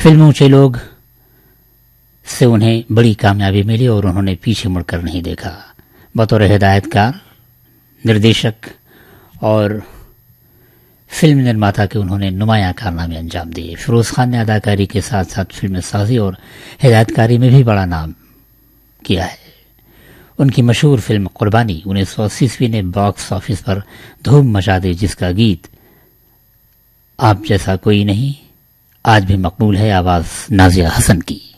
Film ऊंचे लोग से उन्हें बड़ी कामयाबी मिली और उन्होंने पीछे मुड़कर नहीं देखा। बतौर हिदायतकार, निर्देशक और फिल्म निर्माता के उन्होंने नुमायां कारनामे अंजाम दिए। फिरोज खान ने अदाकारी के साथ साथ फिल्म साजी और हिदायतकारी में भी बड़ा नाम किया है। उनकी मशहूर फिल्म कुर्बानी 1980 ने बॉक्स ऑफिस पर धूम मचा दी, जिसका गीत आप जैसा कोई नहीं आज भी मकबूल है, आवाज नाजिया हसन की।